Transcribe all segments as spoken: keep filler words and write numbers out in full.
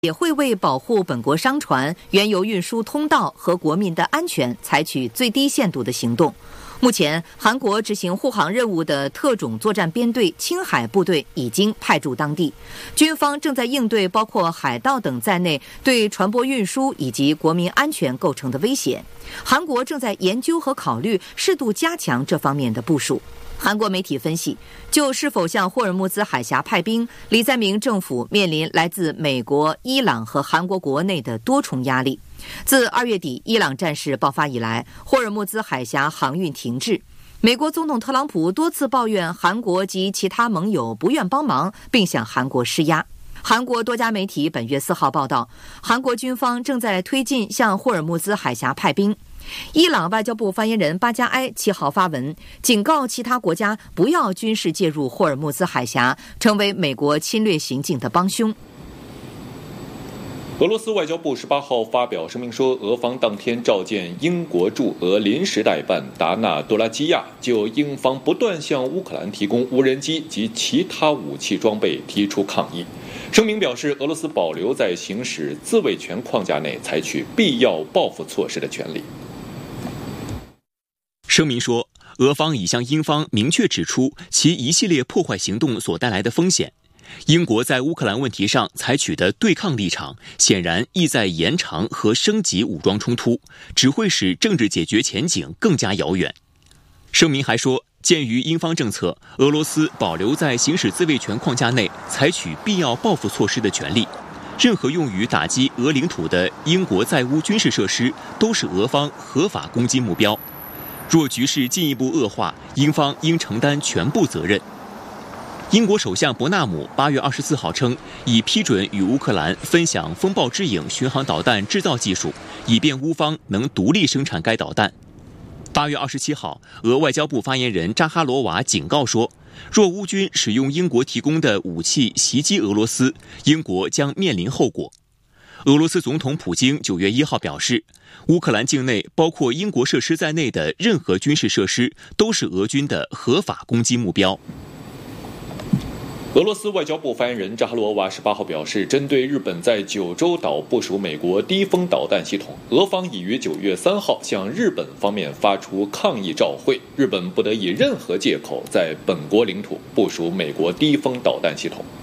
也会为保护本国商船、原油运输通道和国民的安全采取最低限度的行动。目前，韩国执行护航任务的特种作战编队青海部队已经派驻当地，军方正在应对包括海盗等在内对船舶运输以及国民安全构成的威胁。韩国正在研究和考虑适度加强这方面的部署。韩国媒体分析，就是否向霍尔木兹海峡派兵，李在明政府面临来自美国、伊朗和韩国国内的多重压力。自二月底伊朗战事爆发以来，霍尔木兹海峡航运停滞。美国总统特朗普多次抱怨韩国及其他盟友不愿帮忙，并向韩国施压。韩国多家媒体本月四号报道，韩国军方正在推进向霍尔木兹海峡派兵。伊朗外交部发言人巴加埃七号发文，警告其他国家不要军事介入霍尔木兹海峡，成为美国侵略行径的帮凶。 俄罗斯外交部十八号发表声明说，俄方当天召见英国驻俄临时代办达纳多拉基亚，就英方不断向乌克兰提供无人机及其他武器装备提出抗议。声明表示，俄罗斯保留在行使自卫权框架内采取必要报复措施的权利。 声明说，俄方已向英方明确指出其一系列破坏行动所带来的风险。英国在乌克兰问题上采取的对抗立场，显然意在延长和升级武装冲突，只会使政治解决前景更加遥远。声明还说，鉴于英方政策，俄罗斯保留在行使自卫权框架内采取必要报复措施的权利。任何用于打击俄领土的英国在乌军事设施都是俄方合法攻击目标。若局势进一步恶化，英方应承担全部责任。英国首相伯纳姆八月二十四号称，已批准与乌克兰分享风暴之影巡航导弹制造技术，以便乌方能独立生产该导弹。八月二十七号，俄外交部发言人扎哈罗娃警告说，若乌军使用英国提供的武器袭击俄罗斯，英国将面临后果。俄罗斯总统普京九月一号表示，乌克兰境内包括英国设施在内的任何军事设施都是俄军的合法攻击目标。 俄罗斯外交部发言人扎哈罗娃十八号表示，针对日本在九州岛部署美国低风导弹系统，俄方已于九月三号向日本方面发出抗议照会，日本不得以任何借口在本国领土部署美国低风导弹系统。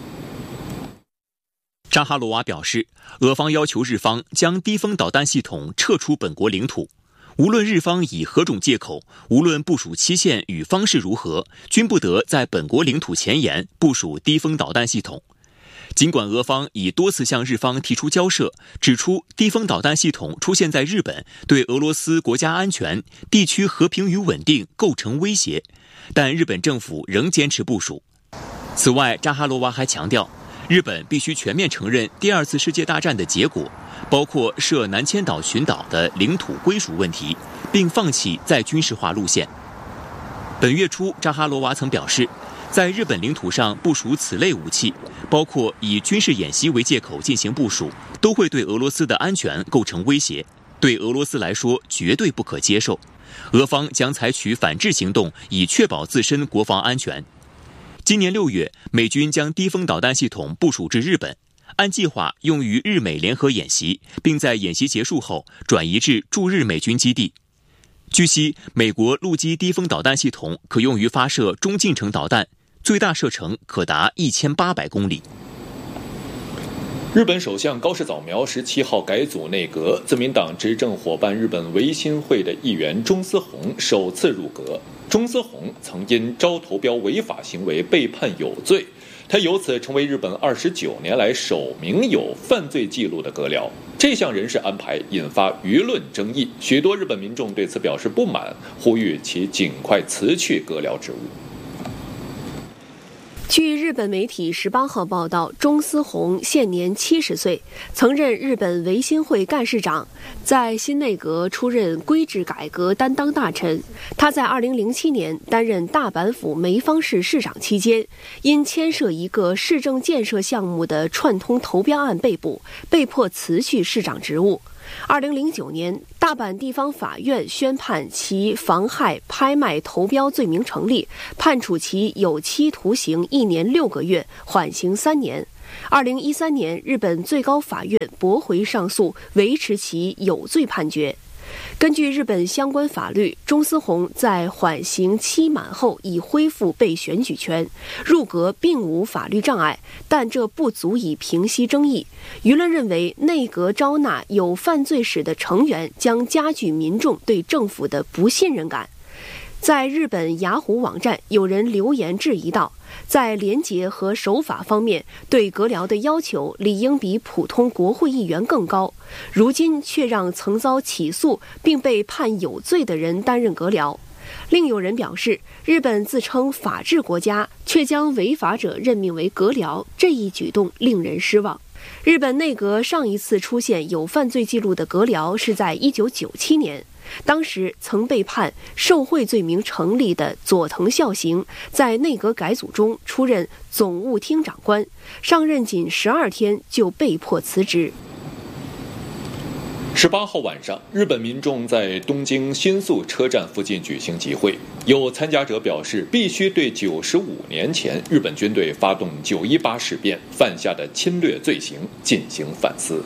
扎哈罗娃表示，俄方要求日方将低风导弹系统撤出本国领土，无论日方以何种借口，无论部署期限与方式如何，均不得在本国领土前沿部署低风导弹系统。尽管俄方已多次向日方提出交涉，指出低风导弹系统出现在日本对俄罗斯国家安全、地区和平与稳定构成威胁，但日本政府仍坚持部署。此外，扎哈罗娃还强调，日本必须全面承认第二次世界大战的结果，包括涉南千岛群岛的领土归属问题，并放弃再军事化路线。本月初，扎哈罗娃曾表示，在日本领土上部署此类武器，包括以军事演习为借口进行部署，都会对俄罗斯的安全构成威胁，对俄罗斯来说绝对不可接受。俄方将采取反制行动，以确保自身国防安全。今年六月，美军将低风导弹系统部署至日本，按计划用于日美联合演习，并在演习结束后转移至驻日美军基地。据悉，美国陆基低风导弹系统可用于发射中近程导弹，最大射程可达一千八百公里。 日本首相高市早苗十七号改组内阁，自民党执政伙伴日本维新会的议员中司宏首次入阁。中司宏曾因招投标违法行为被判有罪，他由此成为日本二十九年来首名有犯罪记录的阁僚。这项人事安排引发舆论争议，许多日本民众对此表示不满，呼吁其尽快辞去阁僚职务。 据日本媒体十八号报道，中司宏现年七十岁，曾任日本维新会干事长，在新内阁出任规制改革担当大臣。他在二零零七年担任大阪府梅方市市长期间，因牵涉一个市政建设项目的串通投标案被捕，被迫辞去市长职务。二零零九年，大阪地方法院宣判其妨害拍卖投标罪名成立，判处其有期徒刑一年六个月，缓刑三年。 二零一三年，日本最高法院驳回上诉，维持其有罪判决。根据日本相关法律，中司宏在缓刑期满后已恢复被选举权，入阁并无法律障碍，但这不足以平息争议。舆论认为，内阁招纳有犯罪史的成员将加剧民众对政府的不信任感。在日本雅虎网站，有人留言质疑道，在廉洁和守法方面，对阁僚的要求理应比普通国会议员更高，如今却让曾遭起诉并被判有罪的人担任阁僚。另有人表示，日本自称法治国家，却将违法者任命为阁僚，这一举动令人失望。日本内阁上一次出现有犯罪记录的阁僚是在一九九七年。当时曾被判受贿罪名成立的佐藤孝行，在内阁改组中出任总务厅长官，上任仅十二天就被迫辞职。 十八号晚上，日本民众在东京新宿车站附近举行集会，有参加者表示，必须对九十五年前日本军队发动九一八事变犯下的侵略罪行进行反思。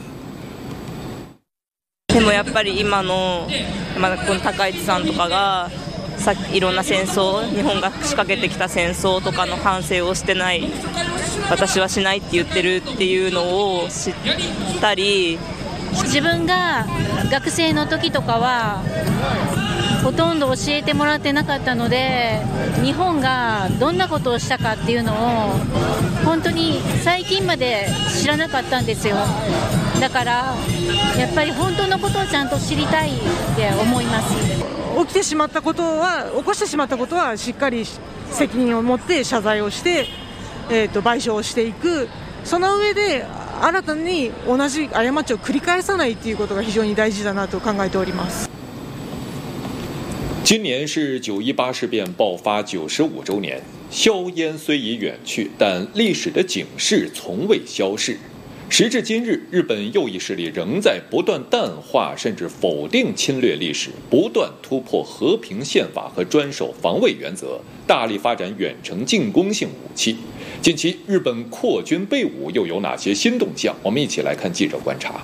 でもやっぱり今の、まあ、この高市さんとかがさいろんな戦争、日本が仕掛けてきた戦争とかの反省をしてない、私はしないって言ってるっていうのを知ったり、 自分が学生の時とかはほとんど教えてもらってなかったので、日本がどんなことをしたかっていうのを本当に最近まで知らなかったんですよ。だからやっぱり本当のことをちゃんと知りたいって思います。 起きてしまったことは、起こしてしまったことはしっかり責任を持って謝罪をして、えーと、賠償をしていく。その上で新たに同じ過ちを繰り返さないということが非常に大事だなと考えております。 今年是九一八事变爆发九十五周年，硝烟虽已远去，但历史的警示从未消逝。时至今日，日本右翼势力仍在不断淡化甚至否定侵略历史，不断突破和平宪法和专守防卫原则，大力发展远程进攻性武器。近期日本扩军备武又有哪些新动向？我们一起来看记者观察。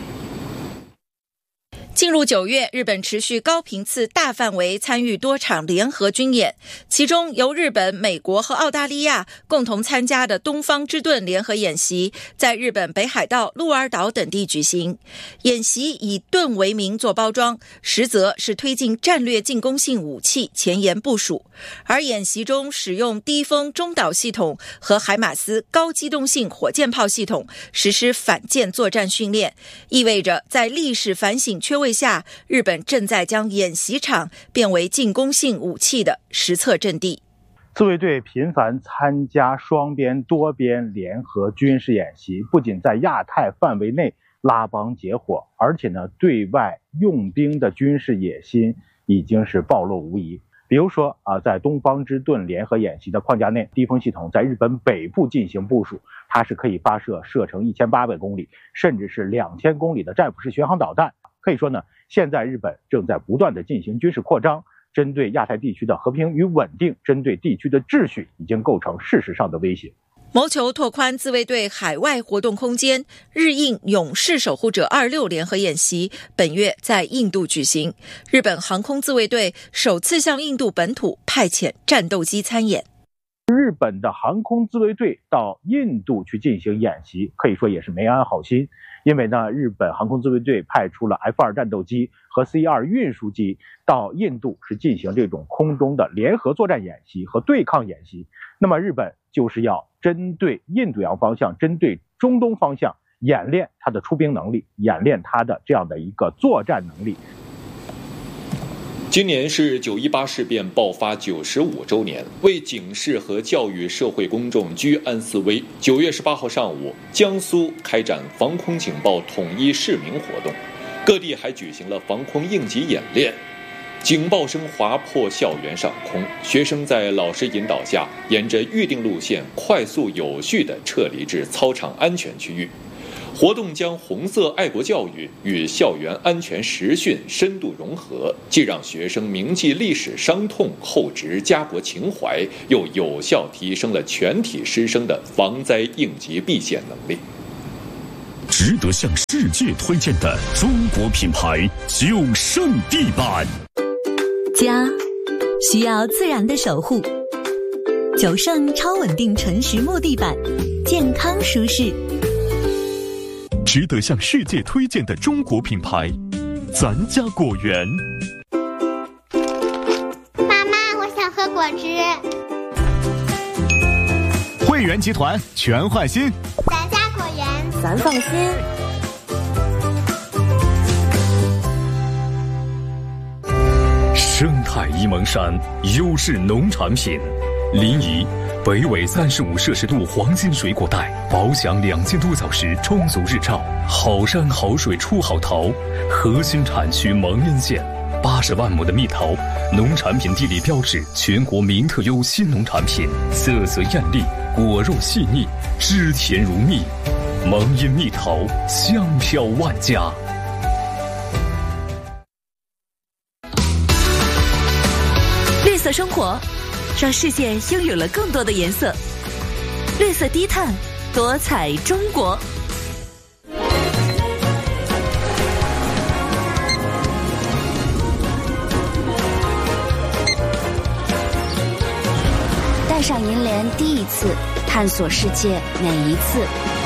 进入九月，日本持续高频次大范围参与多场联合军演，其中由日本、美国和澳大利亚共同参加的东方之盾联合演习，在日本北海道、鹿儿岛等地举行。演习以盾为名做包装，实则是推进战略进攻性武器前沿部署。而演习中使用低风中导系统和海马斯高机动性火箭炮系统实施反舰作战训练，意味着在历史反省缺位下，日本正在将演习场变为进攻性武器的实测阵地。 自卫队频繁参加双边、多边联合军事演习，不仅在亚太范围内拉帮结伙，而且呢，对外用兵的军事野心已经是暴露无遗。比如说啊，在东方之盾联合演习的框架内，低风系统在日本北部进行部署，它是可以发射射程一千八百公里，甚至是两千公里的战斧式巡航导弹。可以说呢，现在日本正在不断的进行军事扩张，针对亚太地区的和平与稳定，针对地区的秩序，已经构成事实上的威胁。 谋求拓宽自卫队海外活动空间，日印勇士守护者二六联合演习本月在印度举行，日本航空自卫队首次向印度本土派遣战斗机参演。 日本的航空自卫队到印度去进行演习，可以说也是没安好心。因为呢，日本航空自卫队派出了 F 二 战斗机和 C 二 运输机到印度，是进行这种空中的联合作战演习和对抗演习。那么日本就是要针对印度洋方向，针对中东方向演练它的出兵能力，演练它的这样的一个作战能力。 今年是九一八事变爆发九十五周年，为警示和教育社会公众居安思危，九月十八号上午，江苏开展防空警报统一市民活动，各地还举行了防空应急演练。警报声划破校园上空，学生在老师引导下，沿着预定路线快速有序地撤离至操场安全区域。 活动将红色爱国教育与校园安全实训深度融合，既让学生铭记历史伤痛，厚植家国情怀，又有效提升了全体师生的防灾应急避险能力。 值得向世界推荐的中国品牌九胜地板。 家需要自然的守护，九胜超稳定纯实木地板，健康舒适。 值得向世界推荐的中国品牌，咱家果园。 妈妈，我想喝果汁。 汇源集团全换新， 咱家果园， 咱放心。 生态沂蒙山优势农产品，临沂北纬三十五摄氏度黄金水果带，保享两千多小时充足日照，好山好水出好桃。核心产区蒙阴县，八十万亩的蜜桃，农产品地理标志，全国名特优新农产品，色泽艳丽，果肉细腻，汁甜如蜜。蒙阴蜜桃，香飘万家。 绿色生活，让世界拥有了更多的颜色。绿色低碳，多彩中国。 带上银联第一次，探索世界每一次。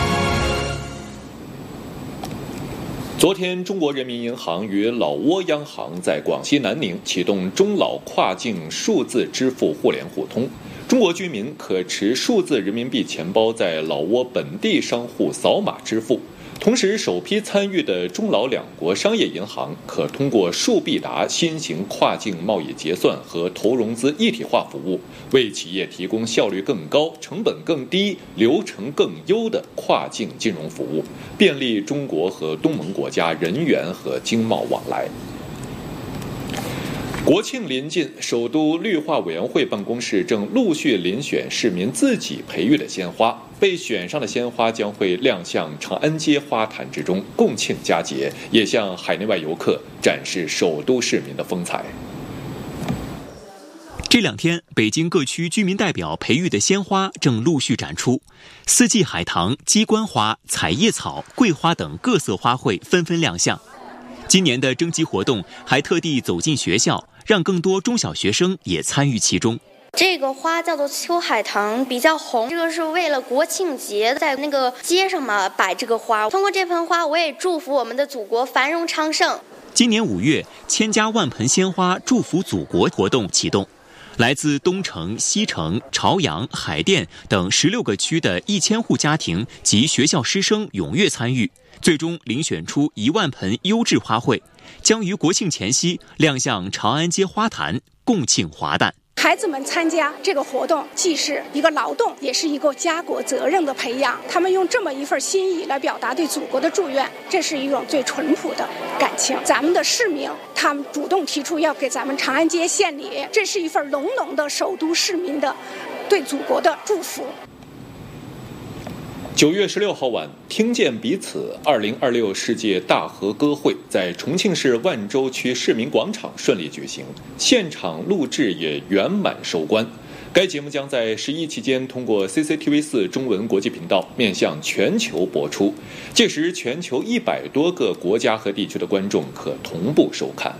昨天，中国人民银行与老挝央行在广西南宁启动中老跨境数字支付互联互通，中国居民可持数字人民币钱包在老挝本地商户扫码支付。同时，首批参与的中老两国商业银行可通过数必达新型跨境贸易结算和投融资一体化服务，为企业提供效率更高、成本更低、流程更优的跨境金融服务，便利中国和东盟国家人员和经贸往来。国庆临近，首都绿化委员会办公室正陆续遴选市民自己培育的鲜花，被选上的鲜花将会亮相长安街花坛之中，共庆佳节，也向海内外游客展示首都市民的风采。 这两天，北京各区居民代表培育的鲜花正陆续展出，四季海棠、鸡冠花、彩叶草、桂花等各色花卉纷纷亮相。今年的征集活动还特地走进学校，让更多中小学生也参与其中。 这个花叫做秋海棠，比较红。这个是为了国庆节在那个街上嘛摆这个花。通过这盆花，我也祝福我们的祖国繁荣昌盛。 今年五月，千家万盆鲜花祝福祖国活动启动，来自东城、西城、朝阳、海淀等十六个区的一千户家庭及学校师生踊跃参与，最终遴选出一万盆优质花卉，将于国庆前夕亮相长安街花坛，共庆华诞。 孩子们参加这个活动，既是一个劳动，也是一个家国责任的培养。他们用这么一份心意来表达对祖国的祝愿，这是一种最淳朴的感情。咱们的市民，他们主动提出要给咱们长安街献礼，这是一份浓浓的首都市民的对祖国的祝福。 九月十六号晚，听见彼此二零二六世界大合歌会在重庆市万州区市民广场顺利举行，现场录制也圆满收官。该节目将在十一期间通过 C C T V 四 中文国际频道面向全球播出，届时全球一百多个国家和地区的观众可同步收看。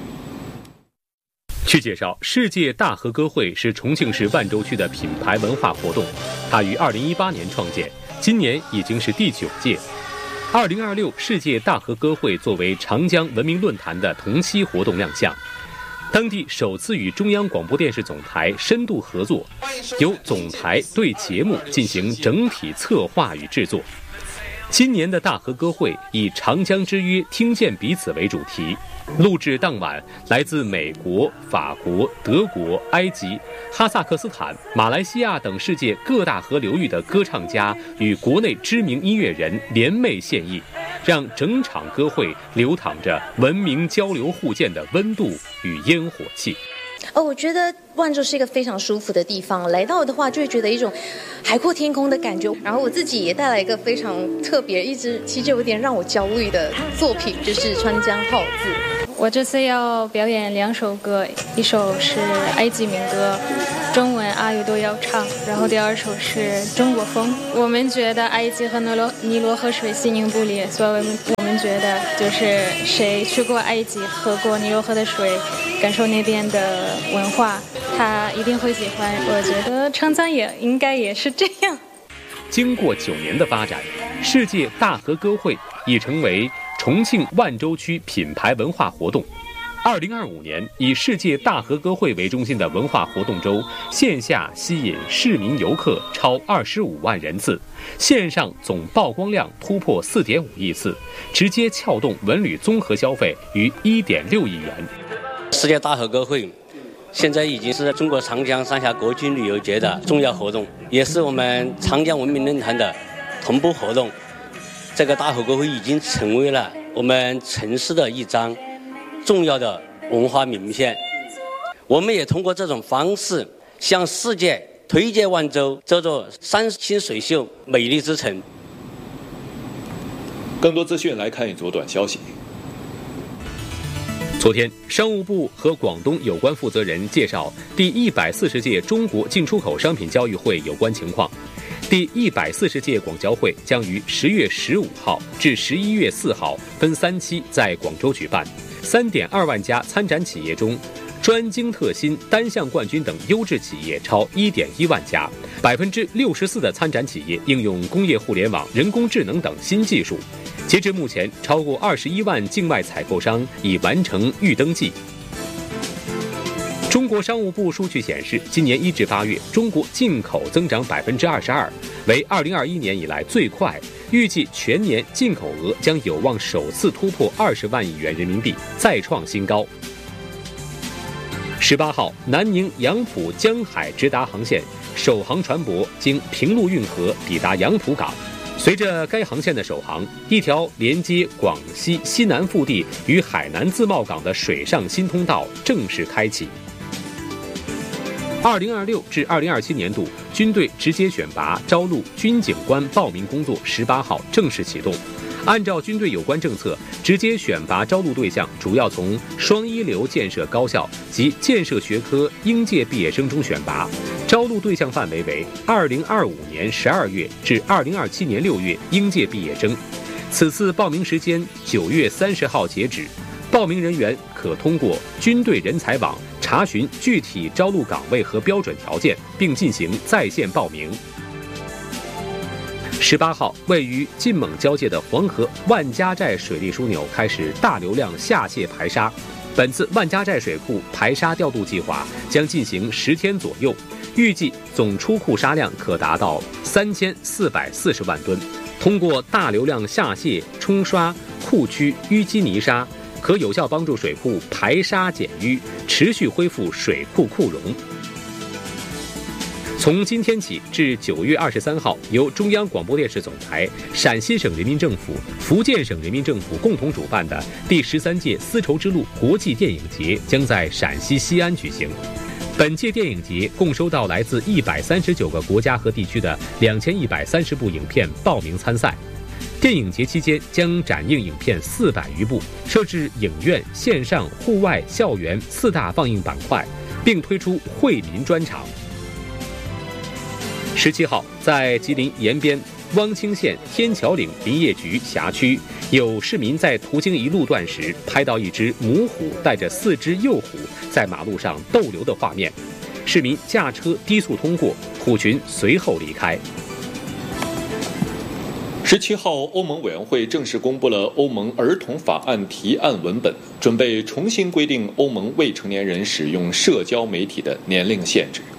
据介绍，世界大合歌会是重庆市万州区的品牌文化活动，它于二零一八年创建，今年已经是第九届。二零二六世界大合歌会作为长江文明论坛的同期活动亮相，当地首次与中央广播电视总台深度合作，由总台对节目进行整体策划与制作。今年的大合歌会以长江之约听见彼此为主题，录制当晚，来自美国、法国、德国、埃及、哈萨克斯坦、马来西亚等世界各大河流域的歌唱家与国内知名音乐人联袂献艺，让整场歌会流淌着文明交流互鉴的温度与烟火气。 哦，我觉得万州是一个非常舒服的地方，来到的话就会觉得一种海阔天空的感觉。然后我自己也带来一个非常特别，一直其实有点让我焦虑的作品，就是《川江号字》。 我这次要表演两首歌，一首是埃及民歌，中文阿语都要唱，然后第二首是中国风。我们觉得埃及和尼罗尼罗河水形影不离，所以我们我们觉得就是谁去过埃及喝过尼罗河的水，感受那边的文化，他一定会喜欢。我觉得长江也应该也是这样。 经过九年的发展，世界大河歌会已成为重庆万州区品牌文化活动。二零二五年，以世界大河歌会为中心的文化活动周，线下吸引市民游客超二十五万人次，线上总曝光量突破四点五亿次，直接撬动文旅综合消费逾一点六亿元。 世界大河歌会现在已经是中国长江三峡国际旅游节的重要活动，也是我们长江文明论坛的同步活动。这个大河歌会已经成为了我们城市的一张重要的文化名片。我们也通过这种方式向世界推荐万州这座山清水秀美丽之城。 更多资讯来看一组短消息。 昨天，商务部和广东有关负责人介绍第一百四十届中国进出口商品交易会有关情况。第一百四十届广交会将于十月十五号至十一月四号分三期在广州举办。三点二万家参展企业中，专精特新、单项冠军等优质企业超一点一万家，百分之六十四的参展企业应用工业互联网、人工智能等新技术。截至目前，超过二十一万境外采购商已完成预登记。中国商务部数据显示，今年一至八月，中国进口增长百分之二十二，为二零二一年以来最快。预计全年进口额将有望首次突破二十万亿元人民币，再创新高。十八号，南宁杨浦江海直达航线首航船舶经平陆运河抵达杨浦港。随着该航线的首航，一条连接广西西南腹地与海南自贸港的水上新通道正式开启。二零二六至二零二七年度军队直接选拔招录军警官报名工作十八号正式启动。按照军队有关政策，直接选拔招录对象主要从双一流建设高校及建设学科应届毕业生中选拔，招录对象范围为二零二五年十二月至二零二七年六月应届毕业生。此次报名时间九月三十号截止，报名人员可通过军队人才网查询具体招录岗位和标准条件，并进行在线报名。十八号，位于晋蒙交界的黄河万家寨水利枢纽开始大流量下泄排沙。本次万家寨水库排沙调度计划将进行十天左右，预计总出库沙量可达到三千四百四十万吨。通过大流量下泄冲刷库区淤积泥沙，可有效帮助水库排沙减淤，持续恢复水库库容。从今天起至九月二十三号，由中央广播电视总台、陕西省人民政府、福建省人民政府共同主办的第十三届丝绸之路国际电影节将在陕西西安举行。本届电影节共收到来自一百三十九个国家和地区的两千一百三十部影片报名参赛。电影节期间将展映影片四百余部，设置影院、线上、户外、校园四大放映板块，并推出惠民专场。十七号，在吉林延边汪清县天桥岭林业局辖区，有市民在途经一路段时，拍到一只母虎带着四只幼虎在马路上逗留的画面。市民驾车低速通过，虎群随后离开。 十七号，欧盟委员会正式公布了欧盟儿童法案提案文本，准备重新规定欧盟未成年人使用社交媒体的年龄限制。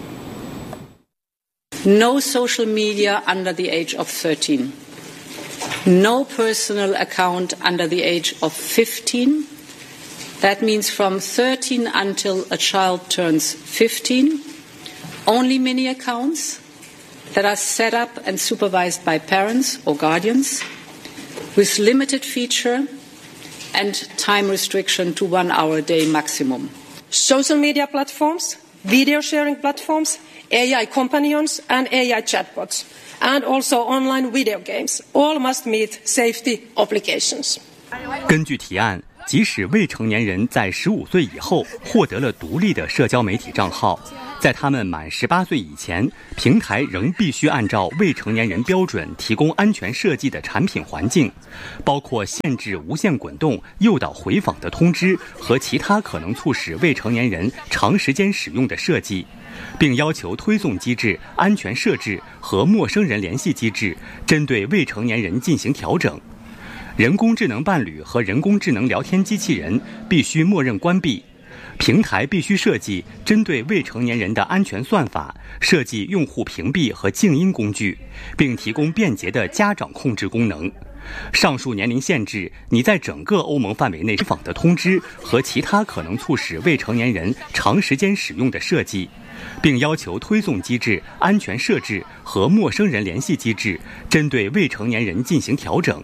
No social media under the age of thirteen. No personal account under the age of fifteen. That means from thirteen until a child turns fifteen. Only mini accounts that are set up and supervised by parents or guardians with limited feature and time restriction to one hour a day maximum. social media platforms, video sharing platforms, A I companions and A I chatbots, and also online video games, all must meet safety obligations. 根据提案，即使未成年人在十五岁以后获得了独立的社交媒体账号，在他们满十八岁以前，平台仍必须按照未成年人标准提供安全设计的产品环境，包括限制无限滚动、诱导回访的通知和其他可能促使未成年人长时间使用的设计，并要求推送机制、安全设置和陌生人联系机制针对未成年人进行调整。人工智能伴侣和人工智能聊天机器人必须默认关闭。平台必须设计针对未成年人的安全算法，设计用户屏蔽和静音工具，并提供便捷的家长控制功能。上述年龄限制拟在整个欧盟范围内访的通知和其他可能促使未成年人长时间使用的设计，并要求推送机制、安全设置和陌生人联系机制针对未成年人进行调整。